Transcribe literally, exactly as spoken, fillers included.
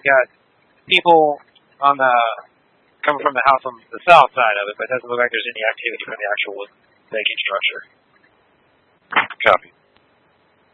got people on the coming from the house on the south side of it, but it doesn't look like there's any activity from the actual banking structure.